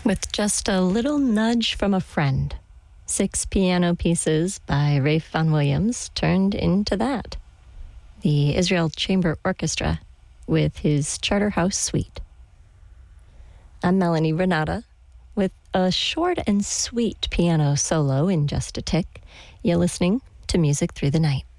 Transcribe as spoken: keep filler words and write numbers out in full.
With just a little nudge from a friend, six piano pieces by Ralph Vaughan Williams turned into that. The Israel Chamber Orchestra with his Charterhouse Suite. I'm Melanie Renata with a short and sweet piano solo in just a tick. You're listening to Music Through the Night.